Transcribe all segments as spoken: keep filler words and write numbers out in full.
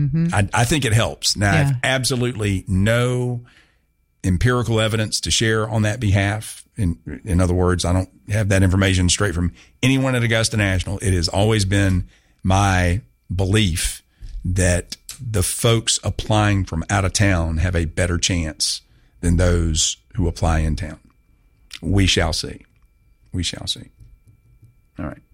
Mm-hmm. I, I think it helps. Now, Yeah. I have absolutely no empirical evidence to share on that behalf. In, in other words, I don't have that information straight from anyone at Augusta National. It has always been my belief that the folks applying from out of town have a better chance than those who apply in town. We shall see. We shall see. All right.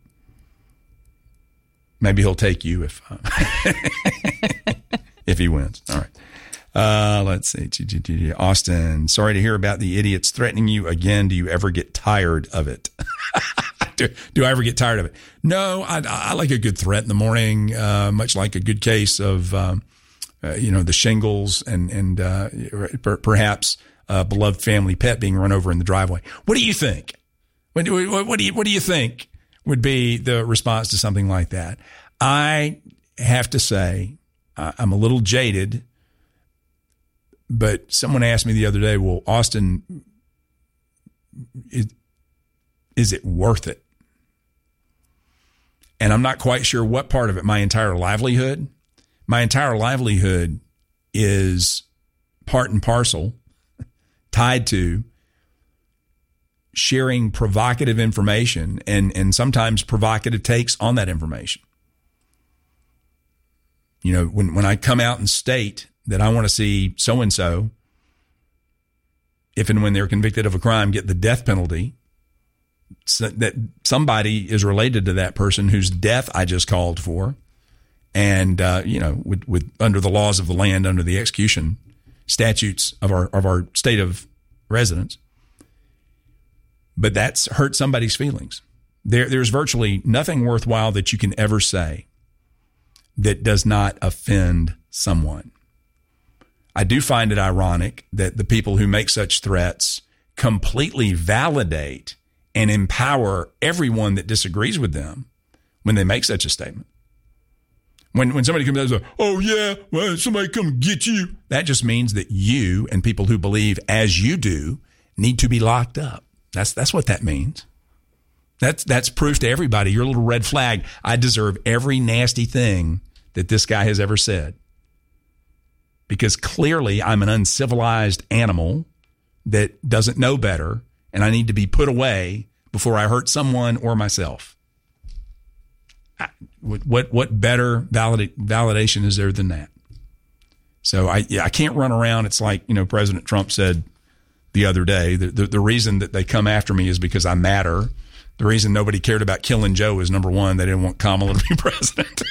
Maybe he'll take you if uh, if he wins. All right. Uh, let's see. Austin, sorry to hear about the idiots threatening you again. Do you ever get tired of it? do, do I ever get tired of it? No, I, I like a good threat in the morning, uh, much like a good case of, um, uh, you know, the shingles and, and uh, per, perhaps a beloved family pet being run over in the driveway. What do you think? What do, what, what do you, what do you think would be the response to something like that? I have to say, I'm a little jaded. But someone asked me the other day, well, Austin, is, is it worth it? And I'm not quite sure what part of it. My entire livelihood, my entire livelihood is part and parcel tied to sharing provocative information and, and sometimes provocative takes on that information. You know, when, when I come out and state that I want to see so-and-so, if and when they're convicted of a crime, get the death penalty, so that somebody is related to that person whose death I just called for. And, uh, you know, with, with under the laws of the land, under the execution statutes of our of our state of residence. But that's hurt somebody's feelings. There, there's virtually nothing worthwhile that you can ever say that does not offend someone. I do find it ironic that the people who make such threats completely validate and empower everyone that disagrees with them when they make such a statement. When when somebody comes out and says, oh, yeah, well, somebody come get you, that just means that you and people who believe as you do need to be locked up. That's that's what that means. That's, that's proof to everybody. Your little red flag. I deserve every nasty thing that this guy has ever said. Because clearly I'm an uncivilized animal that doesn't know better, and I need to be put away before I hurt someone or myself. I, what what better valid, validation is there than that? So I yeah, I can't run around. It's like, you know, President Trump said the other day, the, the, the reason that they come after me is because I matter. The reason nobody cared about killing Joe is, number one, they didn't want Kamala to be president.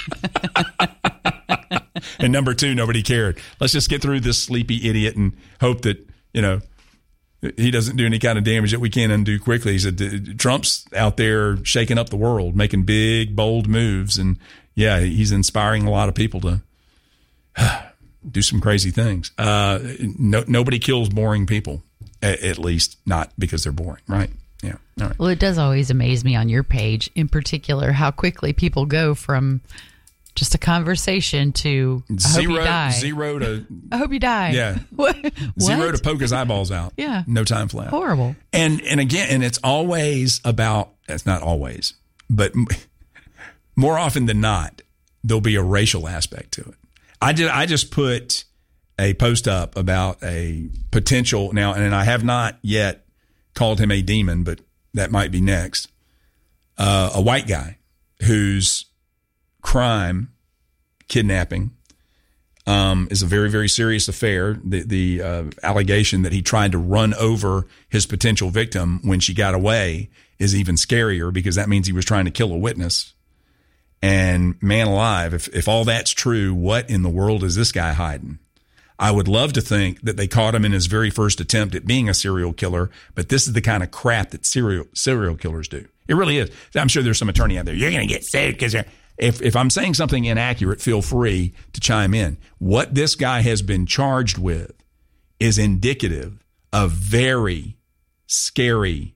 And number two, nobody cared. Let's just get through this sleepy idiot and hope that, you know, he doesn't do any kind of damage that we can't undo quickly. He said, Trump's out there shaking up the world, making big, bold moves. And yeah, he's inspiring a lot of people to do some crazy things. Uh, no, nobody kills boring people, at, at least not because they're boring, right? Yeah. All right. Well, it does always amaze me on your page in particular how quickly people go from just a conversation to I zero, hope you die. Zero to I hope you die. Yeah. What? Zero to poke his eyeballs out. Yeah. No time flat. Horrible. And and again, and it's always about, it's not always, but more often than not, there'll be a racial aspect to it. I did. I just put a post up about a potential now, and I have not yet called him a demon, but that might be next. Uh, a white guy whose crime, kidnapping, um, is a very, very serious affair. The, the uh, allegation that he tried to run over his potential victim when she got away is even scarier because that means he was trying to kill a witness. And man alive, if, if all that's true, what in the world is this guy hiding? I would love to think that they caught him in his very first attempt at being a serial killer, but this is the kind of crap that serial serial killers do. It really is. I'm sure there's some attorney out there. You're going to get sued because if, if I'm saying something inaccurate, feel free to chime in. What this guy has been charged with is indicative of very scary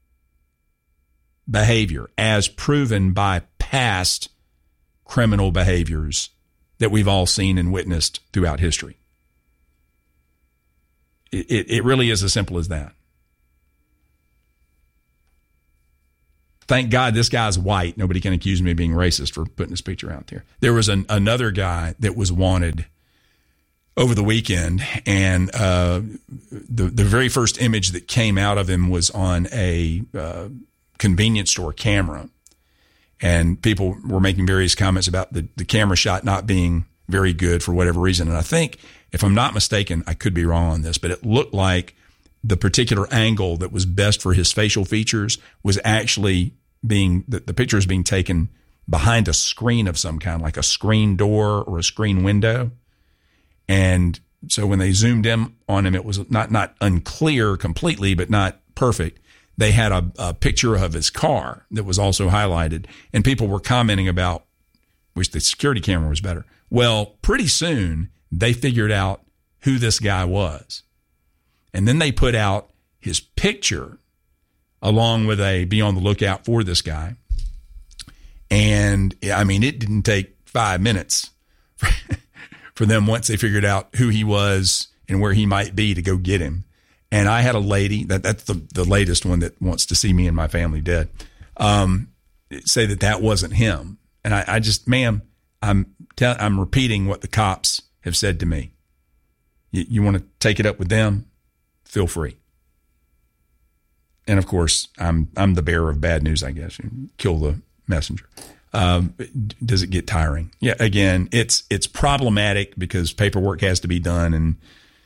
behavior as proven by past criminal behaviors that we've all seen and witnessed throughout history. It, it, it really is as simple as that. thank God this guy's white. Nobody can accuse me of being racist for putting this picture out there. There was an, another guy that was wanted over the weekend, and uh, the the very first image that came out of him was on a uh, convenience store camera, and people were making various comments about the, the camera shot not being very good for whatever reason. And I think, if I'm not mistaken, I could be wrong on this, but it looked like the particular angle that was best for his facial features was actually being the, the picture is being taken behind a screen of some kind, like a screen door or a screen window. And so when they zoomed in on him, it was not, not unclear completely, but not perfect. They had a, a picture of his car that was also highlighted, and people were commenting about, wish the security camera was better. Well, pretty soon they figured out who this guy was. And then they put out his picture along with a be on the lookout for this guy. And I mean, it didn't take five minutes for, for them once they figured out who he was and where he might be to go get him. And I had a lady, that that's the, the latest one that wants to see me and my family dead, um, say that that wasn't him. And I, I just, ma'am, I'm tell, I'm repeating what the cops have said to me. You, you want to take it up with them? Feel free. And of course, I'm I'm the bearer of bad news, I guess. Kill the messenger. Um, does it get tiring? Yeah. Again, it's it's problematic because paperwork has to be done, and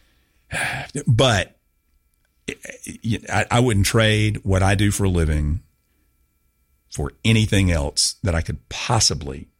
but I, I wouldn't trade what I do for a living for anything else that I could possibly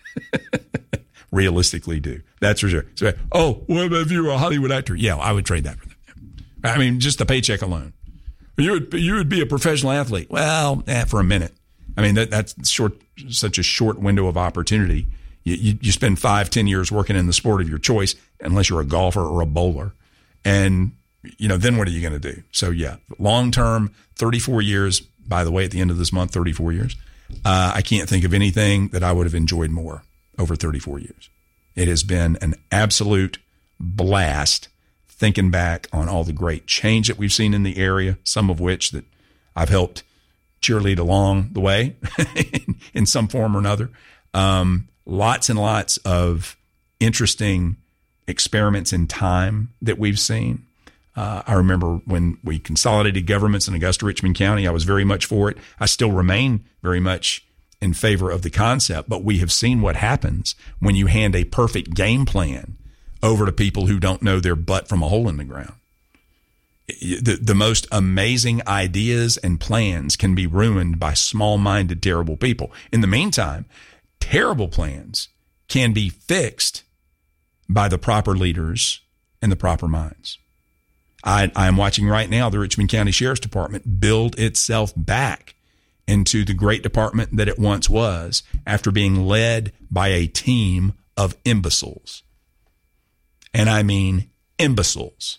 realistically do. That's for sure. So, oh, what if you were a Hollywood actor? Yeah, I would trade that for them. I mean, just the paycheck alone. You would you would be a professional athlete. Well, eh, for a minute. I mean, that, that's short, such a short window of opportunity. You, you you spend five, ten years working in the sport of your choice, unless you're a golfer or a bowler, and you know then what are you going to do? So yeah, long term, thirty-four years. By the way, at the end of this month, thirty-four years. Uh, I can't think of anything that I would have enjoyed more over thirty-four years. It has been an absolute blast. Thinking back on all the great change that we've seen in the area, some of which that I've helped cheerlead along the way in some form or another. Um, lots and lots of interesting experiments in time that we've seen. Uh, I remember when we consolidated governments in Augusta, Richmond County, I was very much for it. I still remain very much in favor of the concept, but we have seen what happens when you hand a perfect game plan over to people who don't know their butt from a hole in the ground. The, the most amazing ideas and plans can be ruined by small-minded, terrible people. In the meantime, terrible plans can be fixed by the proper leaders and the proper minds. I, I'm watching right now the Richmond County Sheriff's Department build itself back into the great department that it once was after being led by a team of imbeciles. And I mean imbeciles.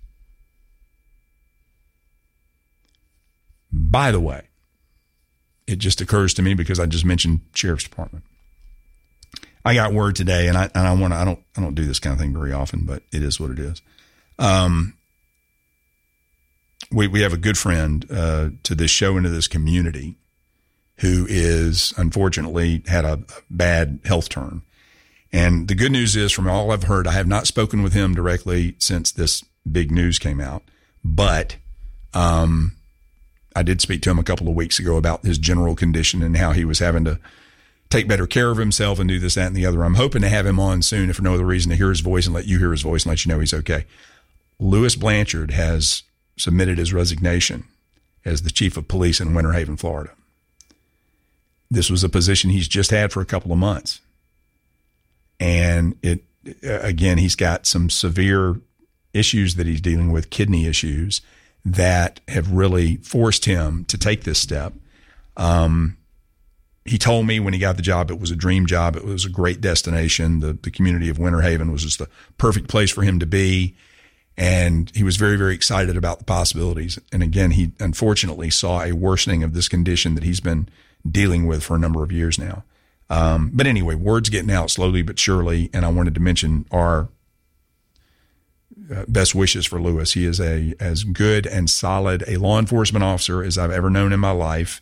By the way, it just occurs to me because I just mentioned Sheriff's Department. I got word today, and I and I want to. I don't. I don't do this kind of thing very often, but it is what it is. Um, we we have a good friend uh, to this show and to this community who is unfortunately had a, a bad health turn. And the good news is, from all I've heard, I have not spoken with him directly since this big news came out, but um, I did speak to him a couple of weeks ago about his general condition and how he was having to take better care of himself and do this, that, and the other. I'm hoping to have him on soon, if for no other reason, to hear his voice and let you hear his voice and let you know he's okay. Lewis Blanchard has submitted his resignation as the chief of police in Winter Haven, Florida. This was a position he's just had for a couple of months. And it, again, he's got some severe issues that he's dealing with, kidney issues, that have really forced him to take this step. Um, he told me when he got the job, it was a dream job. It was a great destination. The, the community of Winter Haven was just the perfect place for him to be. And he was very, very excited about the possibilities. And again, he unfortunately saw a worsening of this condition that he's been dealing with for a number of years now. Um, but anyway, word's getting out slowly but surely, and I wanted to mention our uh, best wishes for Lewis. He is a as good and solid a law enforcement officer as I've ever known in my life.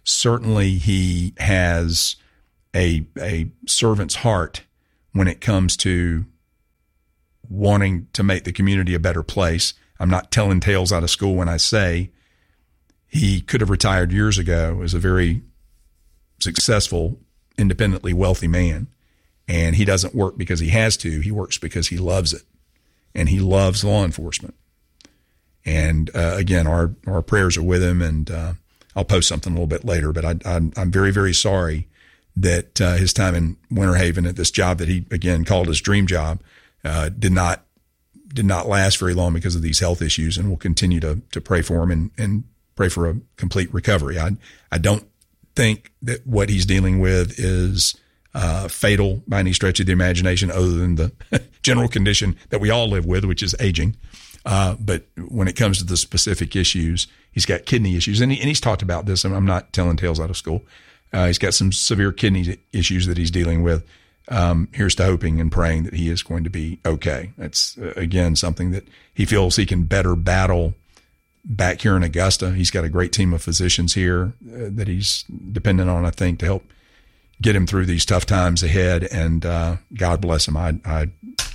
certainly he has a a servant's heart when it comes to wanting to make the community a better place. I'm not telling tales out of school when I say he could have retired years ago as a very successful, independently wealthy man. And he doesn't work because he has to. He works because he loves it. And he loves law enforcement. And uh, again, our, our prayers are with him. And uh, I'll post something a little bit later. But I, I'm, I'm very, very sorry that uh, his time in Winter Haven at this job that he, again, called his dream job, uh, did not did not last very long because of these health issues. And we'll continue to to pray for him and, and pray for a complete recovery. I I don't think that what he's dealing with is uh, fatal by any stretch of the imagination, other than the general condition that we all live with, which is aging. Uh, but when it comes to the specific issues, he's got kidney issues, and, he, and he's talked about this. And I'm not telling tales out of school. Uh, he's got some severe kidney issues that he's dealing with. Um, here's to hoping and praying that he is going to be okay. That's uh, again something that he feels he can better battle back here in Augusta. He's got a great team of physicians here uh, that he's dependent on, I think, to help get him through these tough times ahead. And uh, God bless him. I, I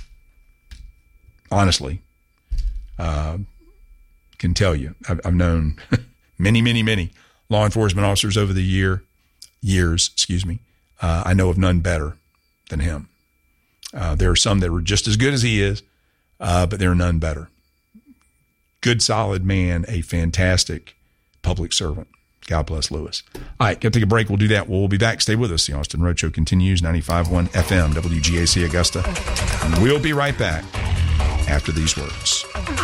honestly uh, can tell you, I've, I've known many, many, many law enforcement officers over the year, years, excuse me. Uh, I know of none better than him. Uh, there are some that were just as good as he is, uh, but there are none better. Good, solid man, a fantastic public servant. God bless Lewis. All right, got to take a break. We'll do that. We'll be back. Stay with us. The Austin Roadshow continues, ninety-five point one F M, W G A C Augusta. And we'll be right back after these words.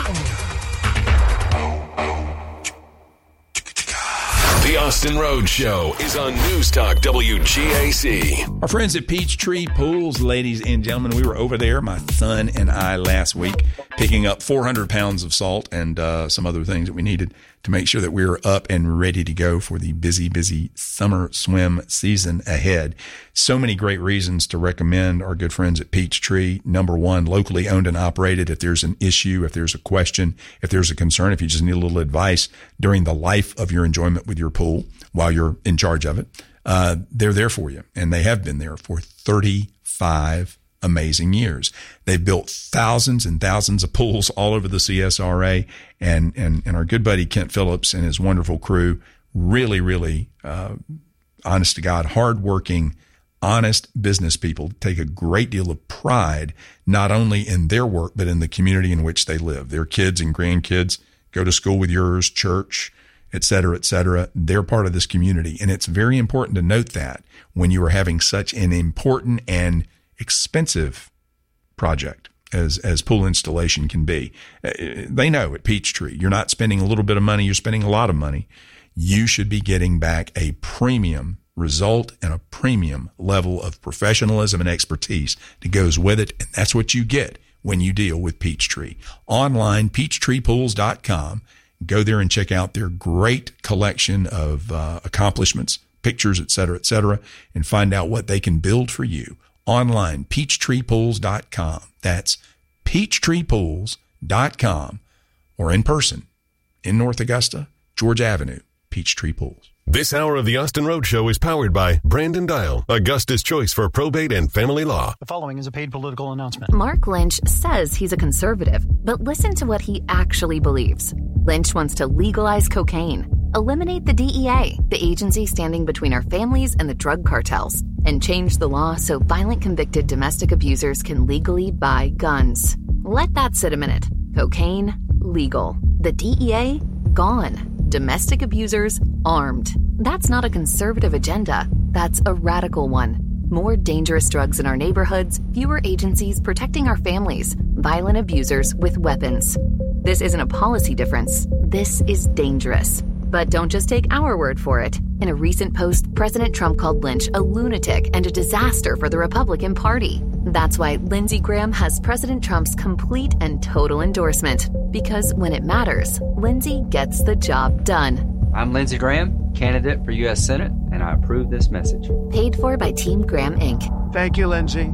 The Austin Roadshow is on News Talk W G A C. Our friends at Peachtree Pools, ladies and gentlemen, we were over there, my son and I, last week, picking up four hundred pounds of salt and uh, some other things that we needed to make sure that we were up and ready to go for the busy, busy summer swim season ahead. So many great reasons to recommend our good friends at Peachtree. Number one, locally owned and operated. If there's an issue, if there's a question, if there's a concern, if you just need a little advice during the life of your enjoyment with your pool while you're in charge of it, uh, they're there for you. And they have been there for thirty-five amazing years. They've built thousands and thousands of pools all over the C S R A, and and, and our good buddy Kent Phillips and his wonderful crew, really, really, uh, honest to God, hardworking, honest business people, take a great deal of pride, not only in their work, but in the community in which they live. Their kids and grandkids go to school with yours, church, et cetera, et cetera. They're part of this community. And it's very important to note that when you are having such an important and expensive project as as pool installation can be. They know at Peachtree, you're not spending a little bit of money, you're spending a lot of money. You should be getting back a premium result and a premium level of professionalism and expertise that goes with it. And that's what you get when you deal with Peachtree. Online, peachtree pools dot com. Go there and check out their great collection of uh, accomplishments, pictures, et cetera, et cetera, and find out what they can build for you. Online, peachtree pools dot com. That's peachtree pools dot com, or in person in North Augusta, George Avenue, Peachtree Pools. This hour of the Austin Roadshow is powered by Brandon Dial, Augusta's choice for probate and family law. The following is a paid political announcement. Mark Lynch says he's a conservative, but listen to what he actually believes. Lynch wants to legalize cocaine, eliminate the D E A, the agency standing between our families and the drug cartels, and change the law so violent convicted domestic abusers can legally buy guns. Let that sit a minute. Cocaine, legal. The D E A, gone. Domestic abusers, armed. That's not a conservative agenda. That's a radical one. More dangerous drugs in our neighborhoods, fewer agencies protecting our families, violent abusers with weapons. This isn't a policy difference. This is dangerous. But don't just take our word for it. In a recent post, President Trump called Lynch a lunatic and a disaster for the Republican Party. That's why Lindsey Graham has President Trump's complete and total endorsement. Because when it matters, Lindsey gets the job done. I'm Lindsey Graham, candidate for U S Senate, and I approve this message. Paid for by Team Graham, Incorporated. Thank you, Lindsey.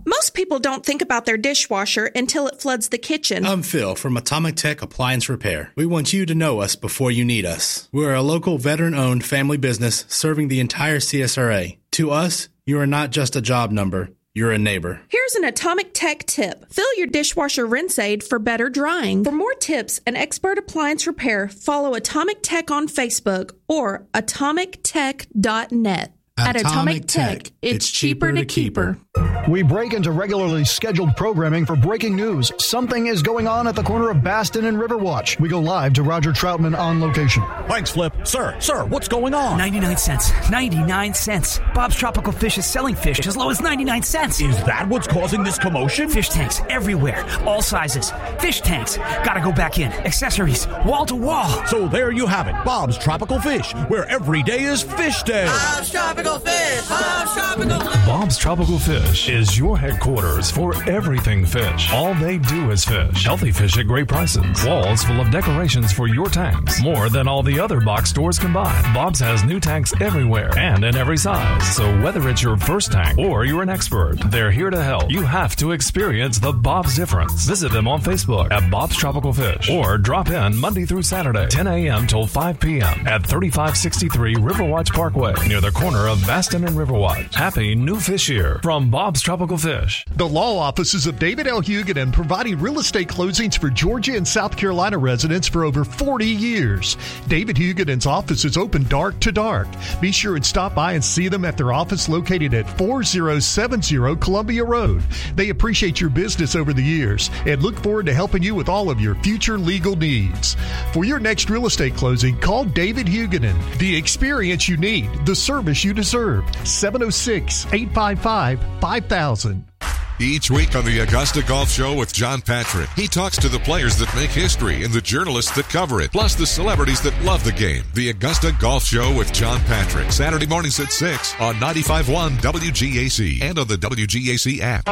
Most people don't think about their dishwasher until it floods the kitchen. I'm Phil from Atomic Tech Appliance Repair. We want you to know us before you need us. We're a local veteran-owned family business serving the entire C S R A. To us, you are not just a job number. You're a neighbor. Here's an Atomic Tech tip. Fill your dishwasher rinse aid for better drying. For more tips and expert appliance repair, follow Atomic Tech on Facebook or atomic tech dot net. At Atomic Tech, it's cheaper to keep her. We break into regularly scheduled programming for breaking news. Something is going on at the corner of Baston and Riverwatch. We go live to Roger Troutman on location. Thanks, Flip. Sir, sir, what's going on? ninety-nine cents. ninety-nine cents. Bob's Tropical Fish is selling fish as low as ninety-nine cents. Is that what's causing this commotion? Fish tanks everywhere. All sizes. Fish tanks. Gotta go back in. Accessories. Wall to wall. So there you have it. Bob's Tropical Fish, where every day is fish day. Bob's Tropical Fish. Bob's Tropical Fish. Bob's Tropical Fish is your headquarters for everything fish. All they do is fish. Healthy fish at great prices. Walls full of decorations for your tanks. More than all the other box stores combined. Bob's has new tanks everywhere and in every size. So whether it's your first tank or you're an expert, they're here to help. You have to experience the Bob's difference. Visit them on Facebook at Bob's Tropical Fish or drop in Monday through Saturday, ten a.m. till five p.m. at thirty-five sixty-three Riverwatch Parkway near the corner of Baston and Riverwatch. Happy new fish year from Bob's Tropical Fish. The law offices of David L. Huguenin providing real estate closings for Georgia and South Carolina residents for over forty years. David Huguenin's office is open dark to dark. Be sure and stop by and see them at their office located at four oh seven oh Columbia Road. They appreciate your business over the years and look forward to helping you with all of your future legal needs. For your next real estate closing, call David Huguenin. The experience you need, the service you deserve. seven oh six, eight five five, five thousand. Each week on the Augusta Golf Show with John Patrick, he talks to the players that make history and the journalists that cover it, plus the celebrities that love the game. The Augusta Golf Show with John Patrick, Saturday mornings at six on ninety-five point one W G A C and on the W G A C app.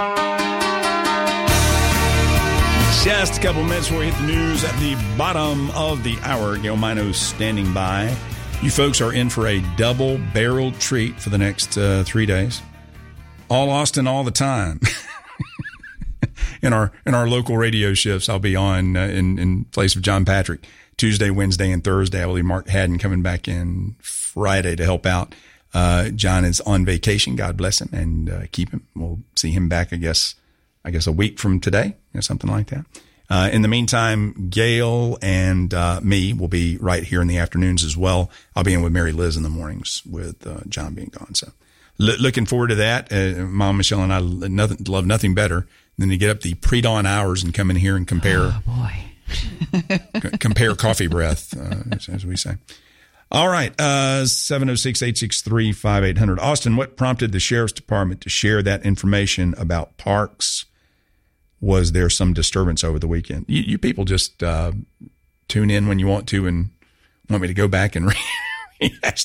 Just a couple minutes before we hit the news at the bottom of the hour. Gail Mino standing by. You folks are in for a double-barreled treat for the next uh, three days. All Austin, all the time. in our in our local radio shifts, I'll be on uh, in in place of John Patrick Tuesday, Wednesday, and Thursday. I will be Mark Haddon coming back in Friday to help out. Uh, John is on vacation. God bless him and uh, keep him. We'll see him back, I guess. I guess a week from today, or something like that. Uh, in the meantime, Gail and uh, me will be right here in the afternoons as well. I'll be in with Mary Liz in the mornings with uh, John being gone. So l- looking forward to that. Uh, Mom Michelle and I nothing, love nothing better than to get up the pre-dawn hours and come in here and compare. Oh, boy. c- compare coffee breath, uh, as, as we say. All right. Uh, seven oh six, eight six three, five eight hundred. Austin, what prompted the Sheriff's Department to share that information about parks? Was there some disturbance over the weekend? You, you people just uh, tune in when you want to and want me to go back and rehash.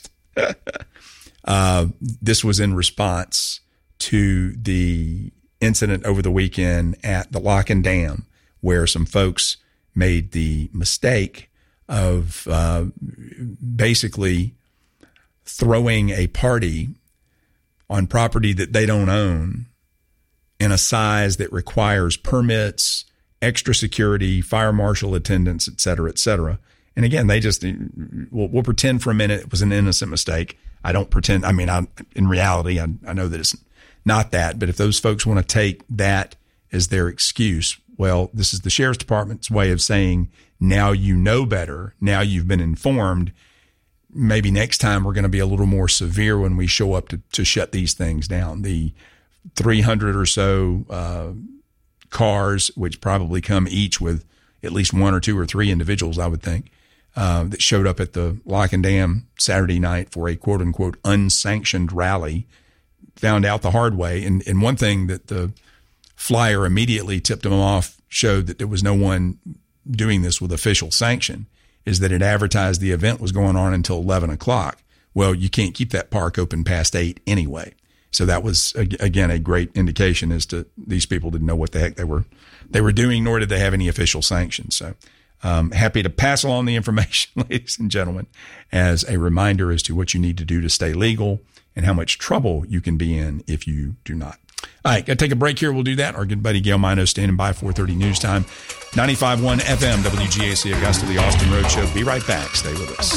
uh, this was in response to the incident over the weekend at the Lock and Dam, where some folks made the mistake of uh, basically throwing a party on property that they don't own in a size that requires permits, extra security, fire marshal attendance, et cetera, et cetera. And again, they just, we'll, we'll pretend for a minute it was an innocent mistake. I don't pretend. I mean, I, in reality, I, I know that it's not that. But if those folks want to take that as their excuse, well, this is the Sheriff's Department's way of saying, now you know better. Now you've been informed. Maybe next time we're going to be a little more severe when we show up to, to shut these things down. The three hundred or so uh, cars, which probably come each with at least one or two or three individuals, I would think, uh, that showed up at the Lock and Dam Saturday night for a quote-unquote unsanctioned rally, found out the hard way. And, and one thing that the flyer immediately tipped them off showed that there was no one doing this with official sanction, is that it advertised the event was going on until eleven o'clock. Well, you can't keep that park open past eight anyway. So that was, again, a great indication as to these people didn't know what the heck they were they were doing, nor did they have any official sanctions. So um, happy to pass along the information, ladies and gentlemen, as a reminder as to what you need to do to stay legal and how much trouble you can be in if you do not. All right, got to take a break here. We'll do that. Our good buddy Gail Mino standing by, four thirty news time. ninety-five point one F M, W G A C Augusta, the Austin Road Show. Be right back. Stay with us.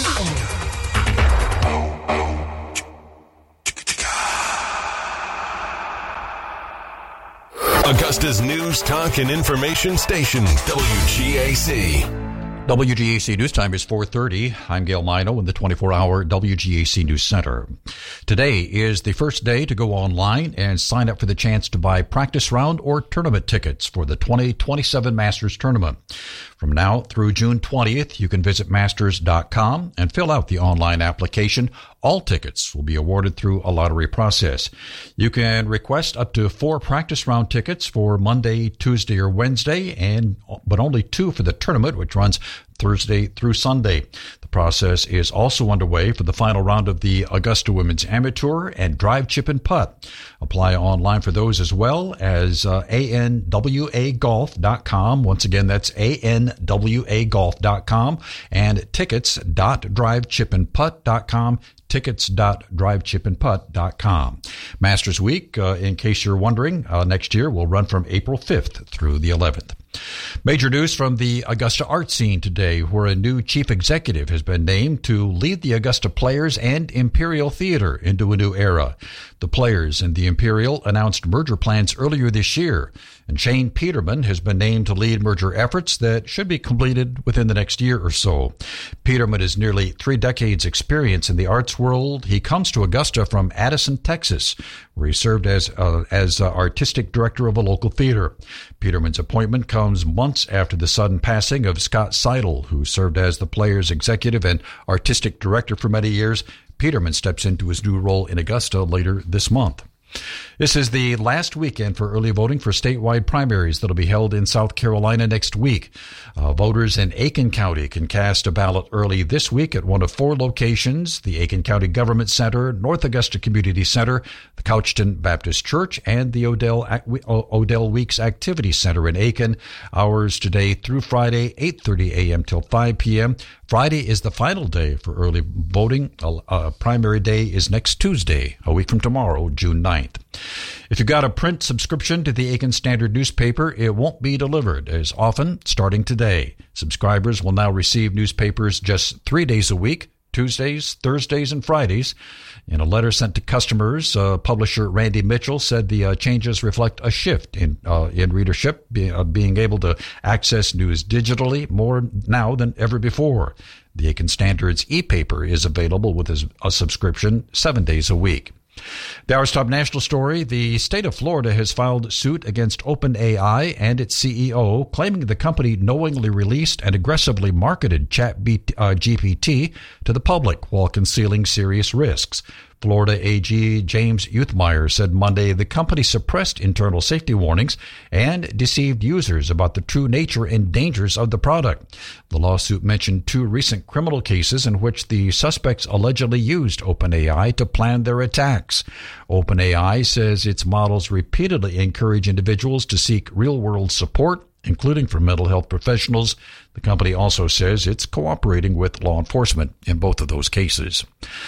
Augusta's news, talk, and information station, W G A C. W G A C News Time is four thirty. I'm Gail Mino in the twenty-four hour W G A C News Center. Today is the first day to go online and sign up for the chance to buy practice round or tournament tickets for the twenty twenty-seven Masters Tournament. From now through June twentieth, you can visit masters dot com and fill out the online application. All tickets will be awarded through a lottery process. You can request up to four practice round tickets for Monday, Tuesday, or Wednesday, and but only two for the tournament, which runs Thursday through Sunday. The process is also underway for the final round of the Augusta Women's Amateur and Drive, Chip, and Putt. Apply online for those as well as uh, A N W A golf dot com. Once again, that's A N W A golf dot com and tickets dot drive chip and putt dot com. tickets dot drive chip and putt dot com. Masters Week, uh, in case you're wondering, uh, next year will run from April fifth through the eleventh. Major news from the Augusta art scene today, where a new chief executive has been named to lead the Augusta Players and Imperial Theater into a new era. The Players and the Imperial announced merger plans earlier this year, and Shane Peterman has been named to lead merger efforts that should be completed within the next year or so. Peterman has nearly three decades experience in the arts world. He comes to Augusta from Addison, Texas, where he served as uh, as uh, artistic director of a local theater. Peterman's appointment comes months after the sudden passing of Scott Seidel, who served as the Players executive and artistic director for many years. Peterman steps into his new role in Augusta later this month. This is the last weekend for early voting for statewide primaries that will be held in South Carolina next week. Uh, voters in Aiken County can cast a ballot early this week at one of four locations: the Aiken County Government Center, North Augusta Community Center, the Couchton Baptist Church, and the Odell, Odell Weeks Activity Center in Aiken. Hours today through Friday, eight thirty a.m. till five p.m. Friday is the final day for early voting. Uh, uh, primary day is next Tuesday, a week from tomorrow, June ninth. If you've got a print subscription to the Aiken Standard newspaper, it won't be delivered as often starting today. Subscribers will now receive newspapers just three days a week, Tuesdays, Thursdays, and Fridays. In a letter sent to customers, uh, publisher Randy Mitchell said the uh, changes reflect a shift in uh, in readership, be, uh, being able to access news digitally more now than ever before. The Aiken Standard's e-paper is available with a, a subscription seven days a week. The Hour's top national story: the state of Florida has filed suit against OpenAI and its C E O, claiming the company knowingly released and aggressively marketed Chat G P T to the public while concealing serious risks. Florida A G James Youthmeyer said Monday the company suppressed internal safety warnings and deceived users about the true nature and dangers of the product. The lawsuit mentioned two recent criminal cases in which the suspects allegedly used OpenAI to plan their attacks. OpenAI says its models repeatedly encourage individuals to seek real-world support, including from mental health professionals. The company also says it's cooperating with law enforcement in both of those cases.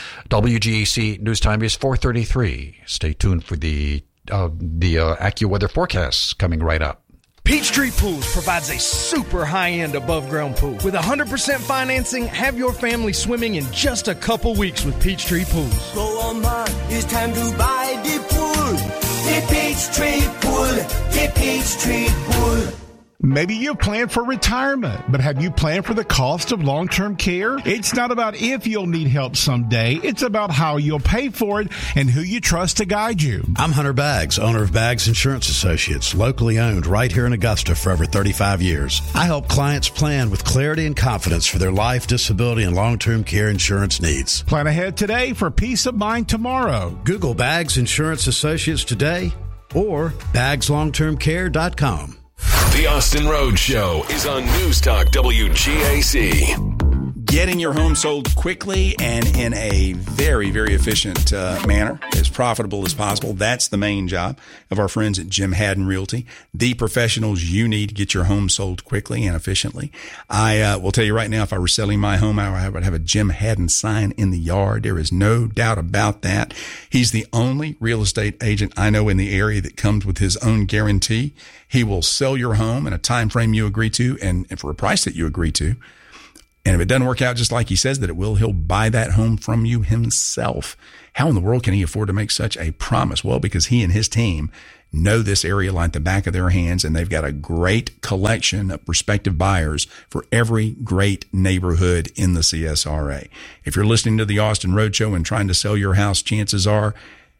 W G A C News Time is four thirty-three. Stay tuned for the uh, the uh, AccuWeather forecasts coming right up. Peachtree Pools provides a super high-end above-ground pool. With one hundred percent financing, have your family swimming in just a couple weeks with Peachtree Pools. Go on, man, it's time to buy the pool. The Peachtree Pool, the Peachtree Pool. Maybe you've planned for retirement, but have you planned for the cost of long-term care? It's not about if you'll need help someday. It's about how you'll pay for it and who you trust to guide you. I'm Hunter Baggs, owner of Baggs Insurance Associates, locally owned right here in Augusta for over thirty-five years. I help clients plan with clarity and confidence for their life, disability, and long-term care insurance needs. Plan ahead today for peace of mind tomorrow. Google Baggs Insurance Associates today or bags long term care dot com. The Austin Road Show is on News Talk W G A C. getting your home sold quickly and in a very, very efficient uh, manner, as profitable as possible. That's the main job of our friends at Jim Haddon Realty, the professionals you need to get your home sold quickly and efficiently. I uh, will tell you right now, if I were selling my home, I would have a Jim Haddon sign in the yard. There is no doubt about that. He's the only real estate agent I know in the area that comes with his own guarantee. He will sell your home in a time frame you agree to and, and for a price that you agree to. And if it doesn't work out just like he says that it will, he'll buy that home from you himself. How in the world can he afford to make such a promise? Well, because he and his team know this area like the back of their hands, and they've got a great collection of prospective buyers for every great neighborhood in the C S R A. If you're listening to the Austin Roadshow and trying to sell your house, chances are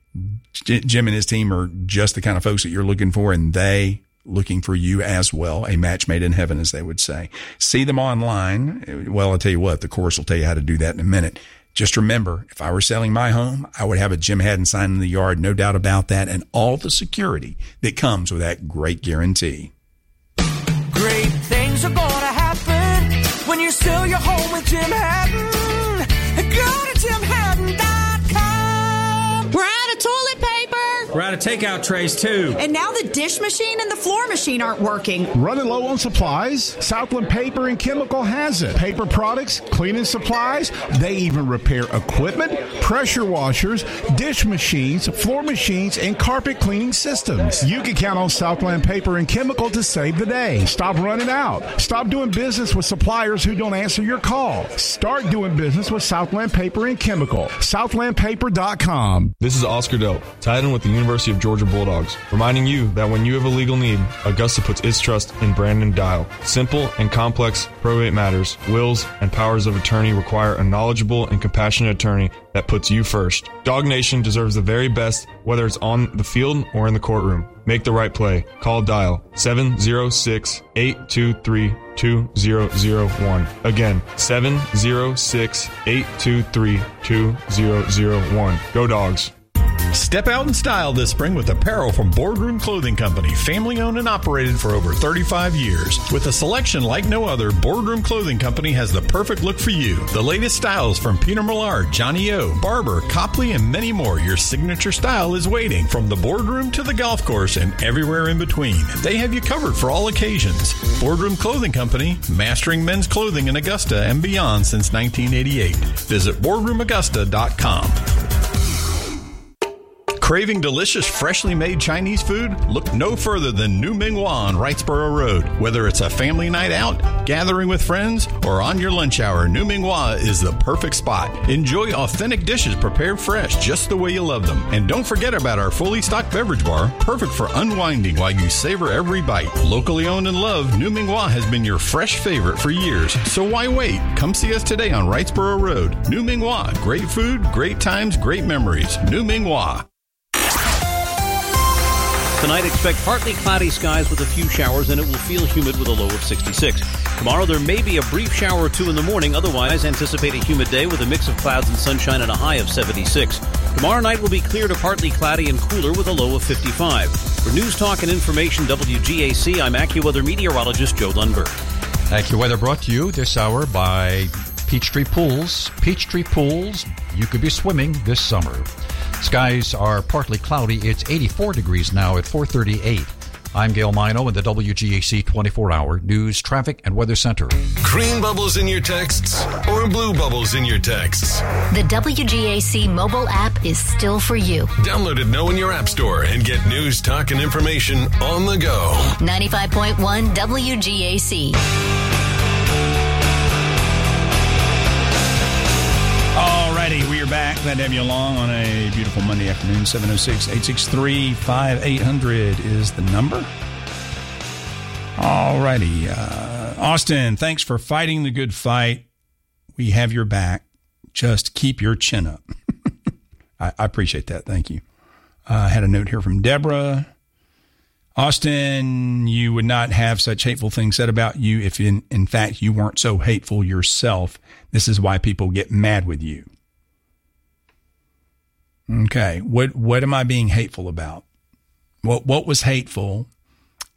Jim and his team are just the kind of folks that you're looking for, and they looking for you as well. A match made in heaven, as they would say. See them online. Well, I'll tell you what, the course will tell you how to do that in a minute. Just remember, if I were selling my home, I would have a Jim Haddon sign in the yard, no doubt about that, and all the security that comes with that great guarantee. Great things are gonna happen when you sell your home with Jim Haddon. Go to jim haddon dot com. We're out of toilet paper. We're out of takeout trays, too. And now the dish machine and the floor machine aren't working. Running low on supplies? Southland Paper and Chemical has it. Paper products, cleaning supplies, they even repair equipment, pressure washers, dish machines, floor machines, and carpet cleaning systems. You can count on Southland Paper and Chemical to save the day. Stop running out. Stop doing business with suppliers who don't answer your call. Start doing business with Southland Paper and Chemical. southland paper dot com. This is Oscar Delp, tied in with the University of Georgia Bulldogs, reminding you that when you have a legal need, Augusta puts its trust in Brandon Dial. Simple and complex probate matters, wills, and powers of attorney require a knowledgeable and compassionate attorney that puts you first. Dog Nation deserves the very best, whether it's on the field or in the courtroom. Make the right play. Call Dial seven oh six, eight two three, two zero zero one. Again, seven oh six, eight two three, two zero zero one. Go Dogs. Step out in style this spring with apparel from Boardroom Clothing Company, family owned and operated for over thirty-five years. With a selection like no other, Boardroom Clothing Company has the perfect look for you. The latest styles from Peter Millard, Johnny O, Barber, Copley, and many more. Your signature style is waiting from the boardroom to the golf course and everywhere in between. They have you covered for all occasions. Boardroom Clothing Company, mastering men's clothing in Augusta and beyond since nineteen eighty-eight. Visit boardroom augusta dot com. Craving delicious, freshly made Chinese food? Look no further than New Ming Hua on Wrightsboro Road. Whether it's a family night out, gathering with friends, or on your lunch hour, New Ming Hua is the perfect spot. Enjoy authentic dishes prepared fresh, just the way you love them. And don't forget about our fully stocked beverage bar, perfect for unwinding while you savor every bite. Locally owned and loved, New Ming Hua has been your fresh favorite for years. So why wait? Come see us today on Wrightsboro Road. New Ming Hua. Great food, great times, great memories. New Ming Hua. Tonight, expect partly cloudy skies with a few showers, and it will feel humid with a low of sixty-six. Tomorrow, there may be a brief shower or two in the morning. Otherwise, anticipate a humid day with a mix of clouds and sunshine and a high of seventy-six. Tomorrow night will be clear to partly cloudy and cooler with a low of fifty-five. For News Talk and Information W G A C, I'm AccuWeather meteorologist Joe Lundberg. AccuWeather brought to you this hour by Peachtree Pools. Peachtree Pools, you could be swimming this summer. Skies are partly cloudy. It's eighty-four degrees now at four thirty-eight. I'm Gail Mino in the W G A C twenty-four hour News, Traffic, and Weather Center. Green bubbles in your texts or blue bubbles in your texts? The W G A C mobile app is still for you. Download it now in your app store and get news, talk, and information on the go. ninety-five point one W G A C. Alrighty, we are back. Glad to have you along on a beautiful Monday afternoon. seven oh six, eight six three, five eight hundred is the number. Alrighty. Uh, Austin, thanks for fighting the good fight. We have your back. Just keep your chin up. I, I appreciate that. Thank you. Uh, I had a note here from Deborah. Austin, you would not have such hateful things said about you if in, in fact you weren't so hateful yourself. This is why people get mad with you. Okay. What, what am I being hateful about? What, what was hateful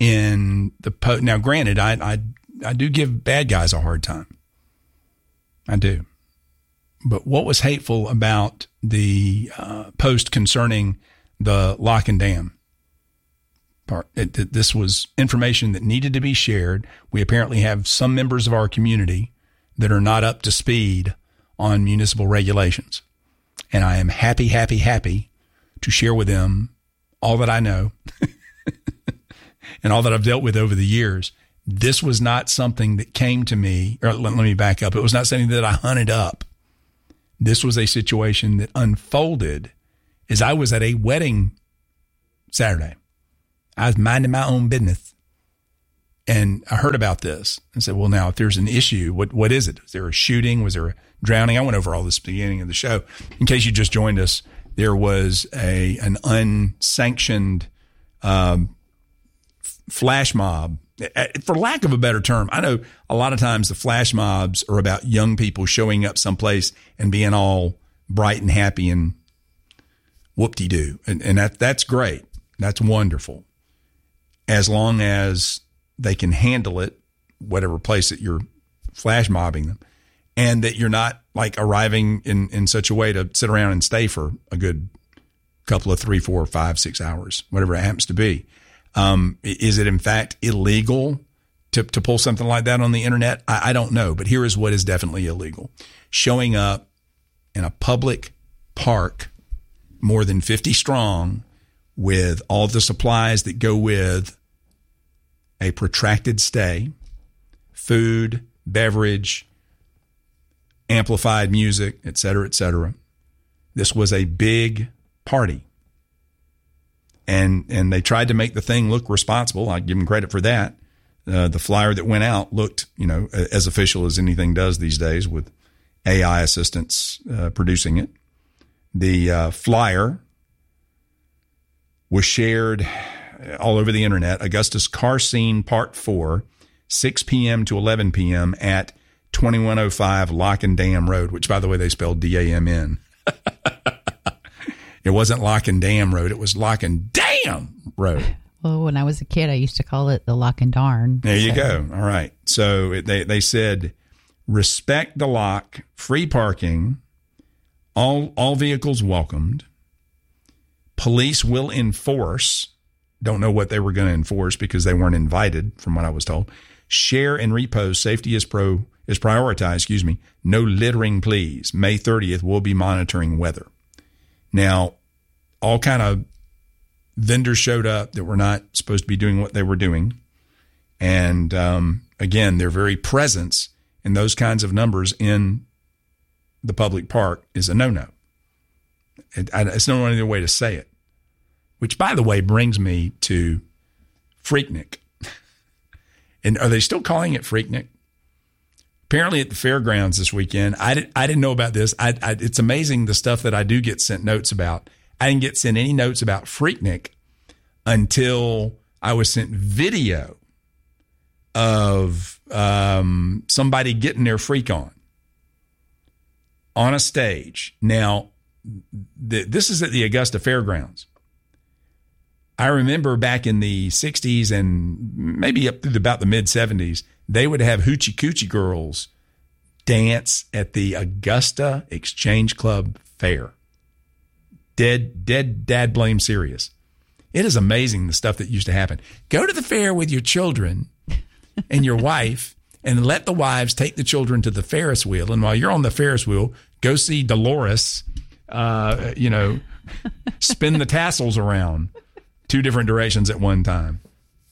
in the post? Now, granted, I, I, I do give bad guys a hard time. I do. But what was hateful about the uh, post concerning the lock and dam part? It, it, this was information that needed to be shared. We apparently have some members of our community that are not up to speed on municipal regulations. And I am happy, happy, happy to share with them all that I know and all that I've dealt with over the years. This was not something that came to me, or let, let me back up. It was not something that I hunted up. This was a situation that unfolded as I was at a wedding Saturday. I was minding my own business. And I heard about this and said, well, now, if there's an issue, what what is it? Was there a shooting? Was there a drowning? I went over all this at the beginning of the show. In case you just joined us, there was a an unsanctioned um, flash mob. For lack of a better term, I know a lot of times the flash mobs are about young people showing up someplace and being all bright and happy and whoop-de-doo. And, and that that's great. That's wonderful. As long as they can handle it, whatever place that you're flash mobbing them, and that you're not like arriving in, in such a way to sit around and stay for a good couple of three, four, five, six hours, whatever it happens to be. Um, is it in fact illegal to, to pull something like that on the internet? I, I don't know, but here is what is definitely illegal. Showing up in a public park, more than fifty strong, with all the supplies that go with a protracted stay, food, beverage, amplified music, et cetera, et cetera. This was a big party. And and they tried to make the thing look responsible. I give them credit for that. Uh, the flyer that went out looked, you know, as official as anything does these days, with A I assistants uh, producing it. The uh, flyer was shared all over the internet. Augustus Car Scene Part four, six p.m. to eleven p.m. at twenty-one oh five Lock and Dam Road, which, by the way, they spelled D A M N. It wasn't Lock and Dam Road. It was Lock and Dam Road. Well, when I was a kid, I used to call it the Lock and Darn. There you so. go. All right. So it, they, they said, respect the lock, free parking, all all vehicles welcomed. Police will enforce. Don't know what they were going to enforce because they weren't invited, from what I was told. Share and repost. Safety is pro is prioritized. Excuse me. No littering, please. May thirtieth, we'll be monitoring weather. Now, all kind of vendors showed up that were not supposed to be doing what they were doing. And um, again, their very presence in those kinds of numbers in the public park is a no-no. It, I, it's no other way to say it. Which, by the way, brings me to Freaknik. And are they still calling it Freaknik? Apparently at the fairgrounds this weekend, I, did, I didn't know about this. I, I, it's amazing the stuff that I do get sent notes about. I didn't get sent any notes about Freaknik until I was sent video of um, somebody getting their freak on on a stage. Now, th- this is at the Augusta Fairgrounds. I remember back in the sixties and maybe up through about the mid-seventies, they would have Hoochie Coochie girls dance at the Augusta Exchange Club Fair. Dead, dead, dad blame serious. It is amazing the stuff that used to happen. Go to the fair with your children and your wife and let the wives take the children to the Ferris wheel. And while you're on the Ferris wheel, go see Dolores, uh, you know, spin the tassels around two different directions at one time.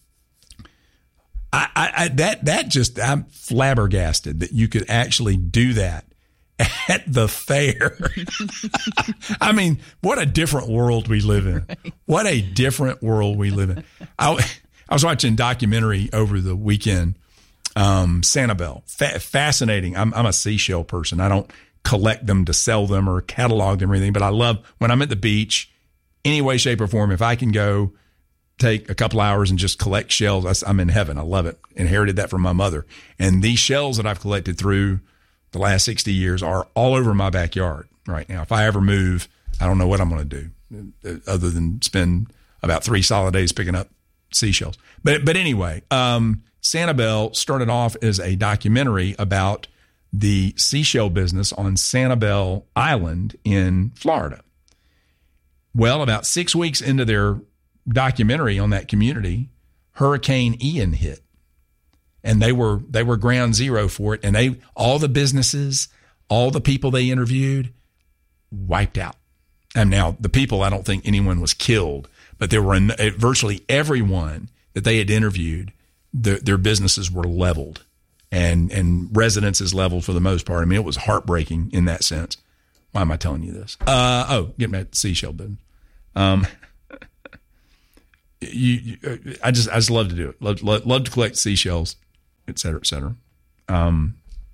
I, I, I that that just I'm flabbergasted that you could actually do that at the fair. I mean, what a different world we live in. Right. What a different world we live in. I, I was watching a documentary over the weekend, um, Sanibel. Fa- fascinating. I'm, I'm a seashell person. I don't collect them to sell them or catalog them or anything, but I love when I'm at the beach, any way, shape, or form, if I can go take a couple hours and just collect shells, I'm in heaven. I love it. Inherited that from my mother. And these shells that I've collected through the last sixty years are all over my backyard right now. If I ever move, I don't know what I'm going to do other than spend about three solid days picking up seashells. But but anyway, um, Sanibel started off as a documentary about the seashell business on Sanibel Island in Florida. Well, about six weeks into their documentary on that community, Hurricane Ian hit. And they were they were ground zero for it. And they all the businesses, all the people they interviewed, wiped out. And now the people, I don't think anyone was killed, but there were virtually everyone that they had interviewed, their, their businesses were leveled and, and residences leveled for the most part. I mean, it was heartbreaking in that sense. Why am I telling you this? Uh, oh, getting back to seashell business. Um, you, you, I just, I just love to do it. Love, love, love to collect seashells, et cetera, et cetera. Um,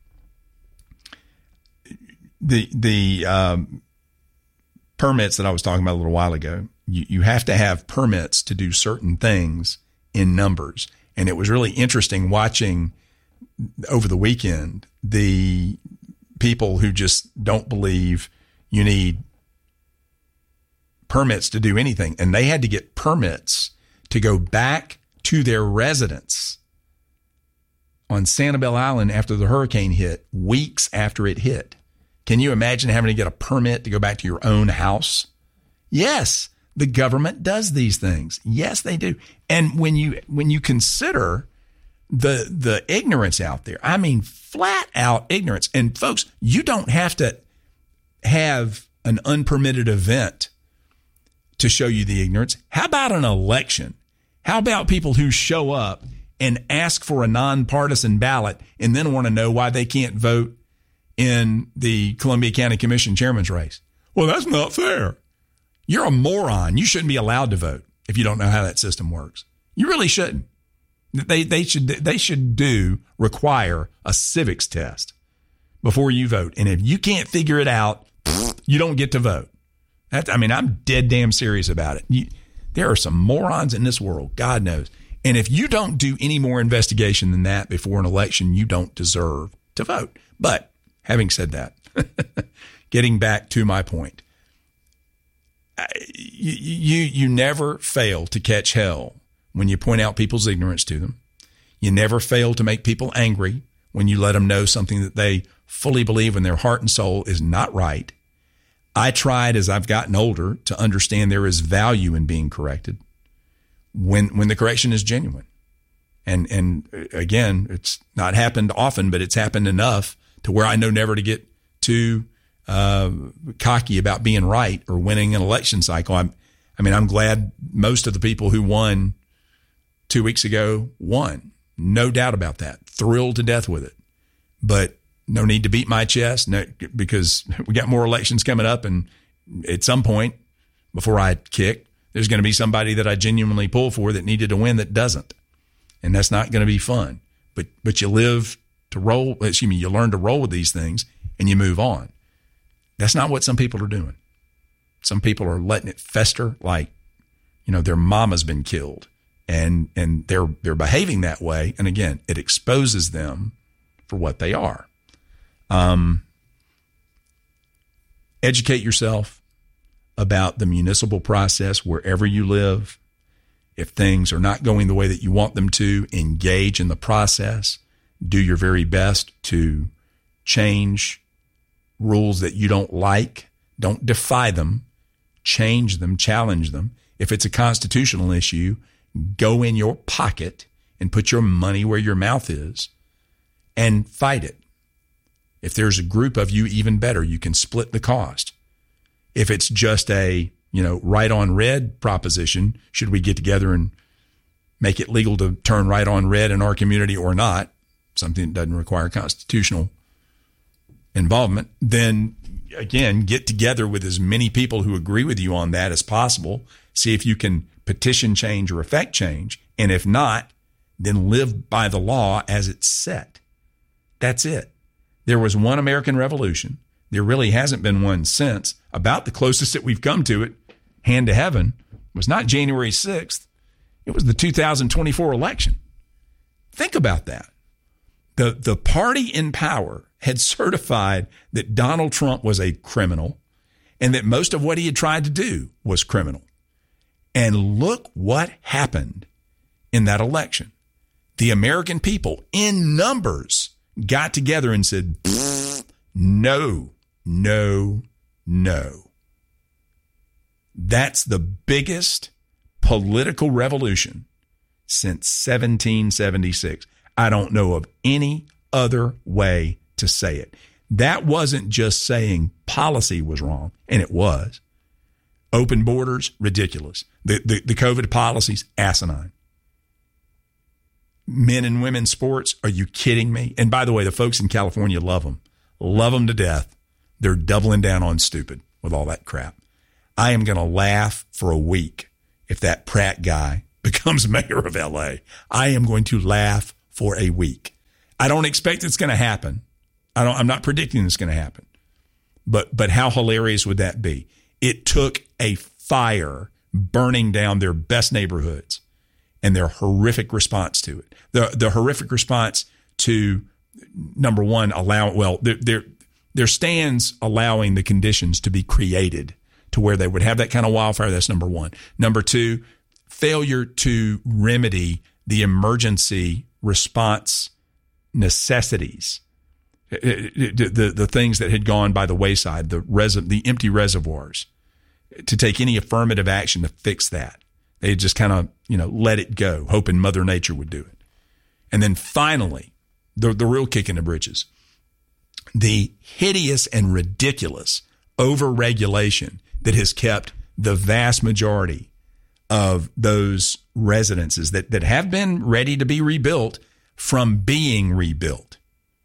the, the, um, permits that I was talking about a little while ago, you, you have to have permits to do certain things in numbers. And it was really interesting watching over the weekend the people who just don't believe you need permits to do anything. And they had to get permits to go back to their residence on Sanibel Island after the hurricane hit, weeks after it hit. Can you imagine having to get a permit to go back to your own house? Yes, the government does these things. Yes, they do. And when you when you consider the the ignorance out there, I mean, flat out ignorance. And folks, you don't have to have an unpermitted event to show you the ignorance. How about an election? How about people who show up and ask for a nonpartisan ballot and then want to know why they can't vote in the Columbia County Commission chairman's race? Well, that's not fair. You're a moron. You shouldn't be allowed to vote if you don't know how that system works. You really shouldn't. They they should they should do require a civics test before you vote. And if you can't figure it out, you don't get to vote. That, I mean, I'm dead damn serious about it. You, there are some morons in this world, God knows. And if you don't do any more investigation than that before an election, you don't deserve to vote. But having said that, getting back to my point, you, you you never fail to catch hell when you point out people's ignorance to them. You never fail to make people angry when you let them know something that they fully believe in their heart and soul is not right. I tried as I've gotten older to understand there is value in being corrected when when the correction is genuine. And and again, it's not happened often, but it's happened enough to where I know never to get too uh, cocky about being right or winning an election cycle. I'm, I mean, I'm glad most of the people who won two weeks ago won. No doubt about that. Thrilled to death with it. But no need to beat my chest no, because we got more elections coming up. And at some point before I kick, there's going to be somebody that I genuinely pull for that needed to win that doesn't. And that's not going to be fun. But but you live to roll, excuse me, you learn to roll with these things and you move on. That's not what some people are doing. Some people are letting it fester like, you know, their mama's been killed and and they're they're behaving that way. And again, it exposes them for what they are. Um, educate yourself about the municipal process wherever you live. If things are not going the way that you want them to, engage in the process. Do your very best to change rules that you don't like. Don't defy them. Change them, challenge them. If it's a constitutional issue, go in your pocket and put your money where your mouth is and fight it. If there's a group of you, even better, you can split the cost. If it's just a, you know, right on red proposition, should we get together and make it legal to turn right on red in our community or not, something that doesn't require constitutional involvement, then again, get together with as many people who agree with you on that as possible. See if you can petition change or effect change. And if not, then live by the law as it's set. That's it. There was one American Revolution. There really hasn't been one since. About the closest that we've come to it, hand to heaven, was not January sixth. It was the two thousand twenty-four election. Think about that. The, the party in power had certified that Donald Trump was a criminal and that most of what he had tried to do was criminal. And look what happened in that election. The American people, in numbers, got together and said, no, no, no. That's the biggest political revolution since seventeen seventy-six. I don't know of any other way to say it. That wasn't just saying policy was wrong, and it was. Open borders, ridiculous. The, the, the COVID policies, asinine. Men and women's sports, are you kidding me? And by the way, the folks in California love them. Love them to death. They're doubling down on stupid with all that crap. I am going to laugh for a week if that Pratt guy becomes mayor of L A. I am going to laugh for a week. I don't expect it's going to happen. I don't, I'm not predicting it's going to happen. But, but how hilarious would that be? It took a fire burning down their best neighborhoods and their horrific response to it. The, the horrific response to, number one, allow, well, their, their, their stands allowing the conditions to be created to where they would have that kind of wildfire. That's number one. Number two, failure to remedy the emergency response necessities, the, the, the things that had gone by the wayside, the res, the empty reservoirs, to take any affirmative action to fix that. They just kind of, you know, let it go, hoping Mother Nature would do it. And then finally, the, the real kick in the britches, the hideous and ridiculous overregulation that has kept the vast majority of those residences that, that have been ready to be rebuilt from being rebuilt.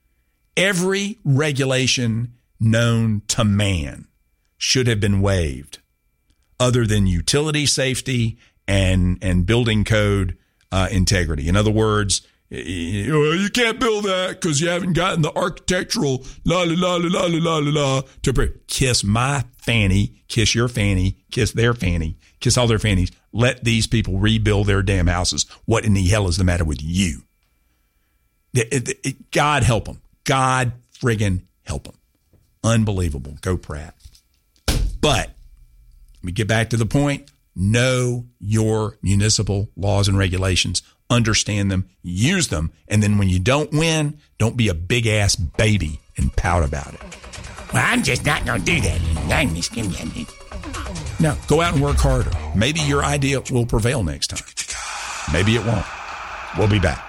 Every regulation known to man should have been waived, other than utility safety and and building code uh, integrity. In other words, you, you can't build that because you haven't gotten the architectural la la la la la la la la to pre- kiss my fanny, kiss your fanny, kiss their fanny, kiss all their fannies. Let these people rebuild their damn houses. What in the hell is the matter with you? It, it, it, God help them. God friggin' help them. Unbelievable. Go Pratt. But let me get back to the point. Know your municipal laws and regulations. Understand them. Use them. And then when you don't win, don't be a big-ass baby and pout about it. Well, I'm just not going to do that. I'm just going to... No, go out and work harder. Maybe your idea will prevail next time. Maybe it won't. We'll be back.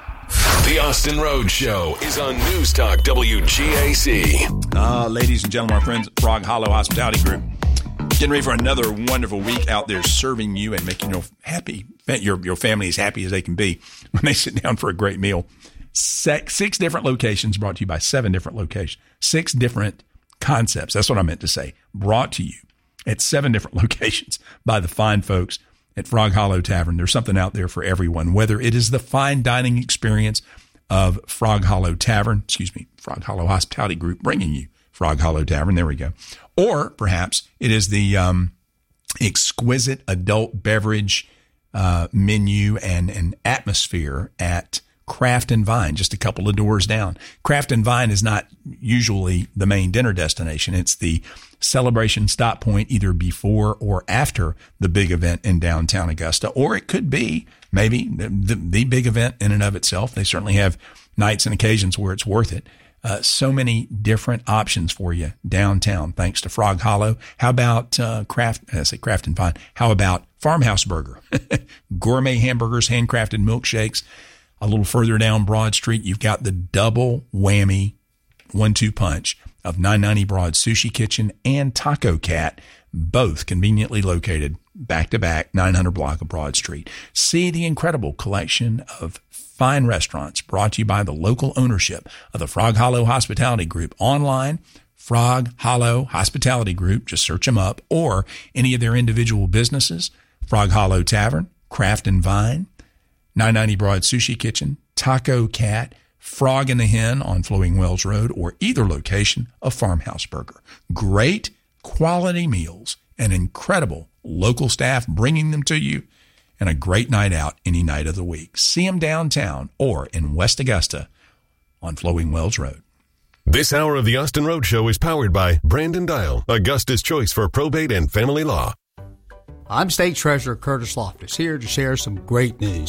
The Austin Rhodes Show is on News Talk W G A C. Uh, ladies and gentlemen, our friends at Frog Hollow Hospitality Group, getting ready for another wonderful week out there serving you and making you happy, your, your family as happy as they can be when they sit down for a great meal. Six, six different locations brought to you by seven different locations. Six different concepts. That's what I meant to say. Brought to you at seven different locations by the fine folks at Frog Hollow Tavern. There's something out there for everyone, whether it is the fine dining experience of Frog Hollow Tavern, excuse me, Frog Hollow Hospitality Group bringing you Frog Hollow Tavern. There we go. Or perhaps it is the um, exquisite adult beverage uh, menu and, and atmosphere at Craft and Vine, just a couple of doors down. Craft and Vine is not usually the main dinner destination. It's the celebration stop point either before or after the big event in downtown Augusta, or it could be maybe the, the, the big event in and of itself. They certainly have nights and occasions where it's worth it. Uh, so many different options for you downtown, thanks to Frog Hollow. How about uh, Craft, I say Craft and Vine. How about Farmhouse Burger? Gourmet hamburgers, handcrafted milkshakes. A little further down Broad Street, you've got the double whammy one-two punch of nine ninety Broad Sushi Kitchen and Taco Cat, both conveniently located back-to-back nine hundred block of Broad Street. See the incredible collection of fine restaurants brought to you by the local ownership of the Frog Hollow Hospitality Group. Online, Frog Hollow Hospitality Group, just search them up, or any of their individual businesses, Frog Hollow Tavern, Craft and Vine, nine ninety Broad Sushi Kitchen, Taco Cat, Frog and the Hen on Flowing Wells Road, or either location of Farmhouse Burger. Great quality meals and incredible local staff bringing them to you, and a great night out any night of the week. See them downtown or in West Augusta on Flowing Wells Road. This hour of the Austin Rhodes Show is powered by Brandon Dial, Augusta's choice for probate and family law. I'm State Treasurer Curtis Loftus, here to share some great news.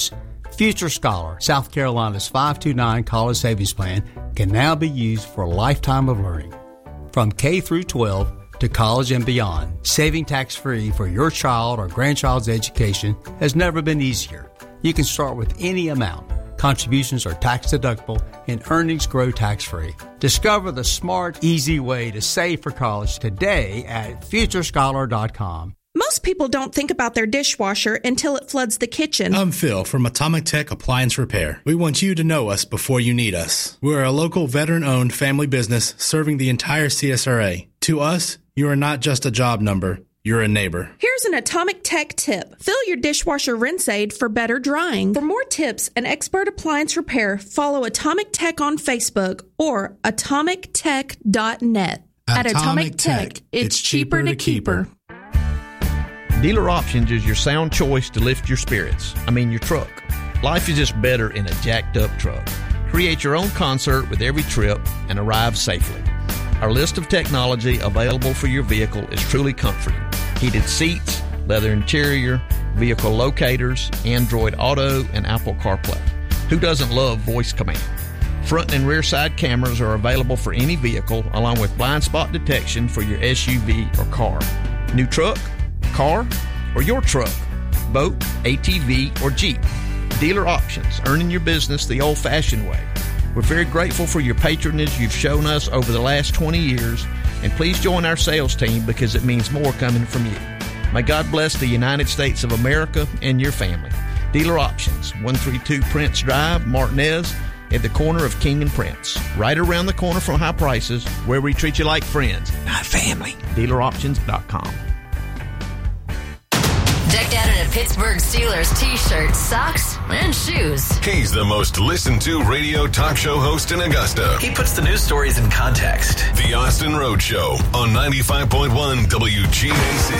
Future Scholar, South Carolina's five two nine college savings plan, can now be used for a lifetime of learning. From K through twelve to college and beyond, saving tax-free for your child or grandchild's education has never been easier. You can start with any amount. Contributions are tax-deductible and earnings grow tax-free. Discover the smart, easy way to save for college today at future scholar dot com. Most people don't think about their dishwasher until it floods the kitchen. I'm Phil from Atomic Tech Appliance Repair. We want you to know us before you need us. We're a local veteran-owned family business serving the entire C S R A. To us, you are not just a job number. You're a neighbor. Here's an Atomic Tech tip. Fill your dishwasher rinse aid for better drying. For more tips and expert appliance repair, follow Atomic Tech on Facebook or atomic tech dot net. At Atomic Tech, it's cheaper to keep her. Dealer Options is your sound choice to lift your spirits. I mean your truck. Life is just better in a jacked up truck. Create your own concert with every trip and arrive safely. Our list of technology available for your vehicle is truly comforting. Heated seats, leather interior, vehicle locators, Android Auto, and Apple CarPlay. Who doesn't love voice command? Front and rear side cameras are available for any vehicle, along with blind spot detection for your S U V or car. New truck? Car, or your truck, boat, A T V, or Jeep. Dealer Options, earning your business the old-fashioned way. We're very grateful for your patronage you've shown us over the last twenty years, and please join our sales team because it means more coming from you. May God bless the United States of America and your family. Dealer Options, one thirty-two Prince Drive, Martinez, at the corner of King and Prince. Right around the corner from High Prices, where we treat you like friends, not family. dealer options dot com. Decked out in a Pittsburgh Steelers t-shirt, socks, and shoes. He's the most listened to radio talk show host in Augusta. He puts the news stories in context. The Austin Road Show on ninety-five point one W G A C.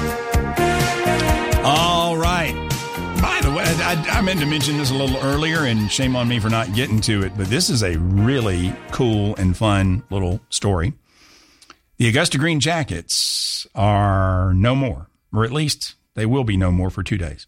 All right. By the way, I, I meant to mention this a little earlier, and shame on me for not getting to it, but this is a really cool and fun little story. The Augusta Green Jackets are no more, or at least they will be no more for two days.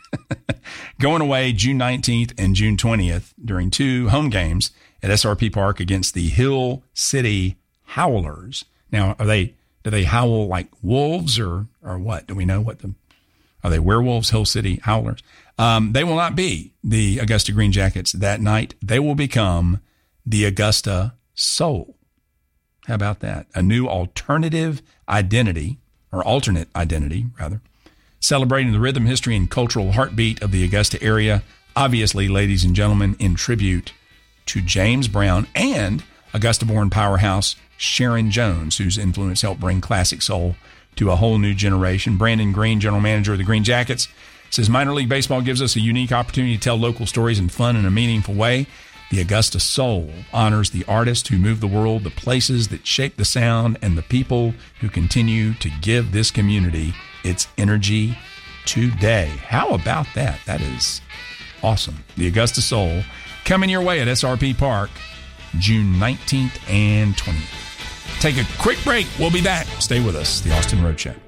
Going away June nineteenth and June twentieth during two home games at S R P Park against the Hill City Howlers. Now, are they do they howl like wolves or or what? Do we know what the are they werewolves? Hill City Howlers. Um, they will not be the Augusta Green Jackets that night. They will become the Augusta Soul. How about that? A new alternative identity, or alternate identity rather. Celebrating the rhythm, history, and cultural heartbeat of the Augusta area. Obviously, ladies and gentlemen, in tribute to James Brown and Augusta-born powerhouse Sharon Jones, whose influence helped bring classic soul to a whole new generation. Brandon Green, general manager of the Green Jackets, says minor league baseball gives us a unique opportunity to tell local stories in fun and a meaningful way. The Augusta Soul honors the artists who move the world, the places that shape the sound, and the people who continue to give this community its energy today. How about that? That is awesome. The Augusta Soul coming your way at S R P Park June nineteenth and twentieth. Take a quick break. We'll be back. Stay with us. The Austin Road Show.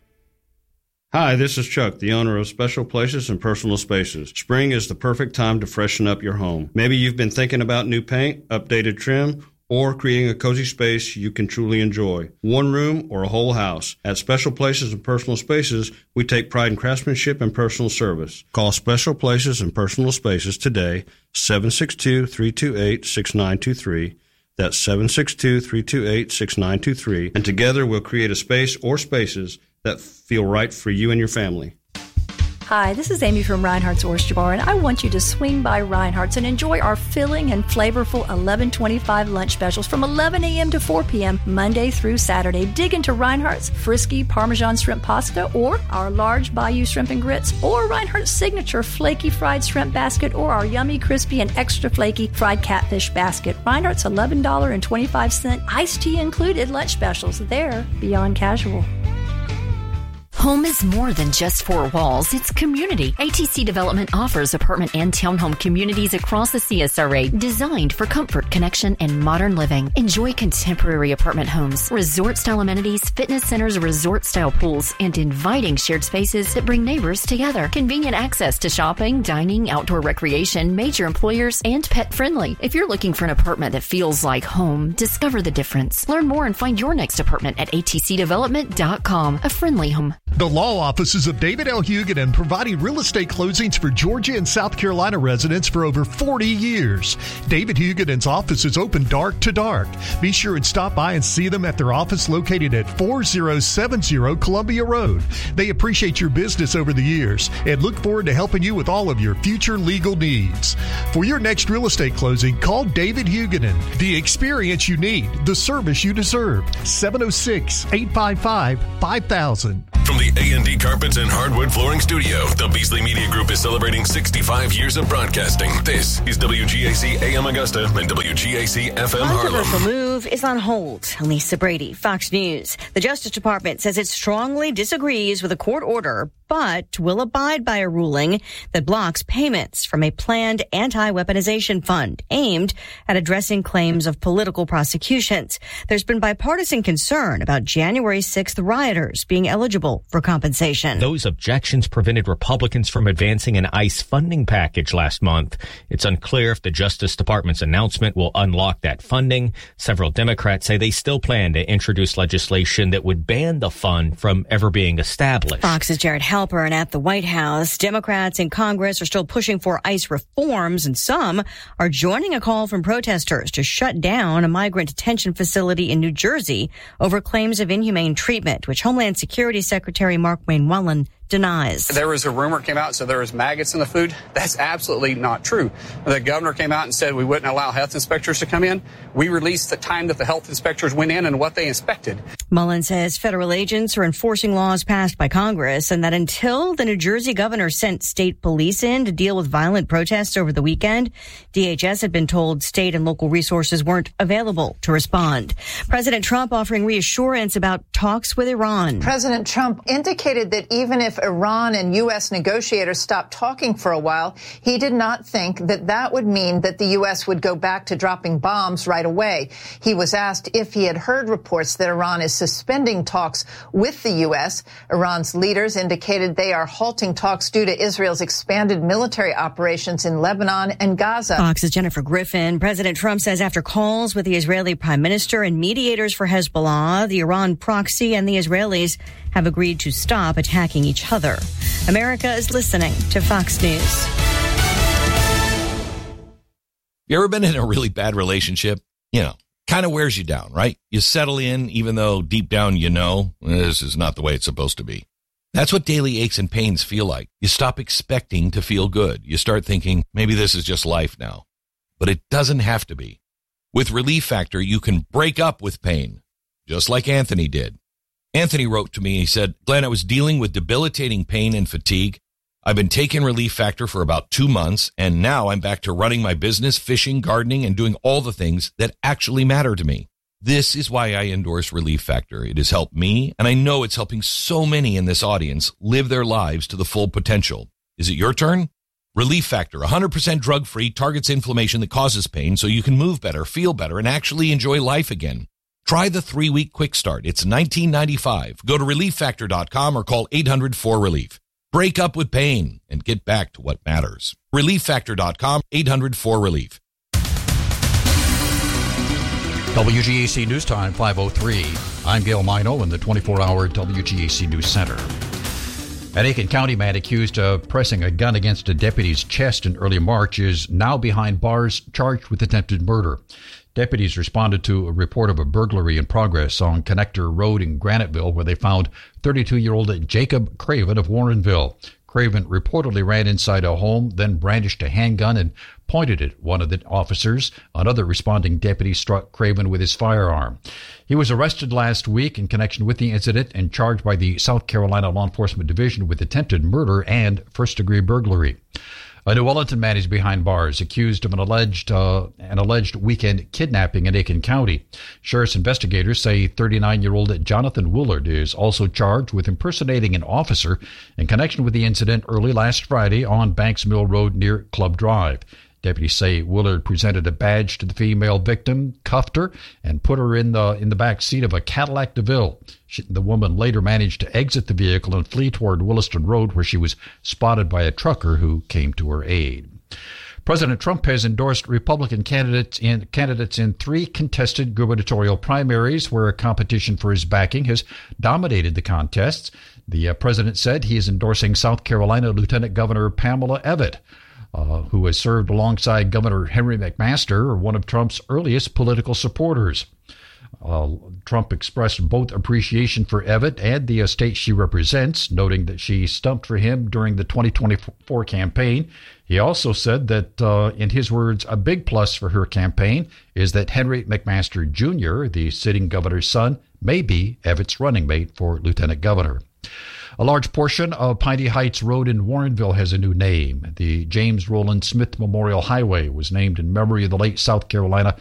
Hi, this is Chuck, the owner of Special Places and Personal Spaces. Spring is the perfect time to freshen up your home. Maybe you've been thinking about new paint, updated trim, or creating a cozy space you can truly enjoy. One room or a whole house. At Special Places and Personal Spaces, we take pride in craftsmanship and personal service. Call Special Places and Personal Spaces today, seven six two, three two eight, six nine two three. That's seven six two, three two eight, six nine two three. And together we'll create a space or spaces that feel right for you and your family. Hi, this is Amy from Reinhardt's Oyster Bar, and I want you to swing by Reinhardt's and enjoy our filling and flavorful eleven twenty-five lunch specials from eleven a.m. to four p.m. Monday through Saturday. Dig into Reinhardt's Frisky Parmesan Shrimp Pasta, or our large Bayou Shrimp and Grits, or Reinhardt's Signature Flaky Fried Shrimp Basket, or our yummy, crispy, and extra flaky Fried Catfish Basket. Reinhardt's eleven dollars and twenty-five cents iced tea included lunch specials. They're beyond casual. Home is more than just four walls. It's community. A T C Development offers apartment and townhome communities across the C S R A designed for comfort, connection, and modern living. Enjoy contemporary apartment homes, resort-style amenities, fitness centers, resort-style pools, and inviting shared spaces that bring neighbors together. Convenient access to shopping, dining, outdoor recreation, major employers, and pet-friendly. If you're looking for an apartment that feels like home, discover the difference. Learn more and find your next apartment at A T C development dot com. A friendly home. The law offices of David L. Huguenin, providing real estate closings for Georgia and South Carolina residents for over forty years. David Huguenin's office is open dark to dark. Be sure and stop by and see them at their office located at four oh seven oh Columbia Road. They appreciate your business over the years and look forward to helping you with all of your future legal needs. For your next real estate closing, call David Huguenin. The experience you need, the service you deserve. seven oh six, eight five five, five thousand. From the A and D Carpets and Hardwood Flooring Studio, the Beasley Media Group is celebrating sixty-five years of broadcasting. This is W G A C A M Augusta and W G A C F M Harlem. Controversial move is on hold. Lisa Brady, Fox News. The Justice Department says it strongly disagrees with a court order, but will abide by a ruling that blocks payments from a planned anti-weaponization fund aimed at addressing claims of political prosecutions. There's been bipartisan concern about January sixth rioters being eligible for compensation. Those objections prevented Republicans from advancing an ICE funding package last month. It's unclear if the Justice Department's announcement will unlock that funding. Several Democrats say they still plan to introduce legislation that would ban the fund from ever being established. Fox's Jared Halpern at the White House. Democrats in Congress are still pushing for ICE reforms, and some are joining a call from protesters to shut down a migrant detention facility in New Jersey over claims of inhumane treatment, which Homeland Security Secretary Mark Wayne Wallen denies. There was a rumor came out, so there was maggots in the food. That's absolutely not true. The governor came out and said we wouldn't allow health inspectors to come in. We released the time that the health inspectors went in and what they inspected. Mullen says federal agents are enforcing laws passed by Congress and that until the New Jersey governor sent state police in to deal with violent protests over the weekend, D H S had been told state and local resources weren't available to respond. President Trump offering reassurance about talks with Iran. President Trump indicated that even if Iran and U S negotiators stopped talking for a while, he did not think that that would mean that the U S would go back to dropping bombs right away. He was asked if he had heard reports that Iran is suspending talks with the U S. Iran's leaders indicated they are halting talks due to Israel's expanded military operations in Lebanon and Gaza. Fox's Jennifer Griffin. President Trump says after calls with the Israeli prime minister and mediators for Hezbollah, the Iran proxy and the Israelis have agreed to stop attacking each other. America is listening to Fox News. You ever been in a really bad relationship? You know, kind of wears you down, right? You settle in even though deep down you know this is not the way it's supposed to be. That's what daily aches and pains feel like. You stop expecting to feel good. You start thinking, maybe this is just life now. But it doesn't have to be. With Relief Factor, you can break up with pain, just like Anthony did. Anthony wrote to me, he said, Glenn, I was dealing with debilitating pain and fatigue. I've been taking Relief Factor for about two months, and now I'm back to running my business, fishing, gardening, and doing all the things that actually matter to me. This is why I endorse Relief Factor. It has helped me, and I know it's helping so many in this audience live their lives to the full potential. Is it your turn? Relief Factor, one hundred percent drug-free, targets inflammation that causes pain so you can move better, feel better, and actually enjoy life again. Try the three-week quick start. It's nineteen ninety-five. Go to relief factor dot com or call eight hundred four relief. Break up with pain and get back to what matters. relief factor dot com, eight hundred four relief. W G A C News Time, five oh three. I'm Gail Mino in the twenty-four hour W G A C News Center. An Aiken County man accused of pressing a gun against a deputy's chest in early March is now behind bars charged with attempted murder. Deputies responded to a report of a burglary in progress on Connector Road in Graniteville, where they found thirty-two-year-old Jacob Craven of Warrenville. Craven reportedly ran inside a home, then brandished a handgun and pointed at one of the officers. Another responding deputy struck Craven with his firearm. He was arrested last week in connection with the incident and charged by the South Carolina Law Enforcement Division with attempted murder and first-degree burglary. A New Wellington man is behind bars, accused of an alleged uh, an alleged weekend kidnapping in Aiken County. Sheriff's investigators say thirty-nine-year-old Jonathan Willard is also charged with impersonating an officer in connection with the incident early last Friday on Banks Mill Road near Club Drive. Deputies say Willard presented a badge to the female victim, cuffed her, and put her in the in the back seat of a Cadillac DeVille. She, the woman later managed to exit the vehicle and flee toward Williston Road, where she was spotted by a trucker who came to her aid. President Trump has endorsed Republican candidates in candidates in three contested gubernatorial primaries where a competition for his backing has dominated the contests. The uh, president said he is endorsing South Carolina Lieutenant Governor Pamela Evette, Uh, who has served alongside Governor Henry McMaster, one of Trump's earliest political supporters. Uh, Trump expressed both appreciation for Evette and the state she represents, noting that she stumped for him during the twenty twenty-four campaign. He also said that, uh, in his words, a big plus for her campaign is that Henry McMaster Junior, the sitting governor's son, may be Evette's running mate for lieutenant governor. A large portion of Piney Heights Road in Warrenville has a new name. The James Roland Smith Memorial Highway was named in memory of the late South Carolina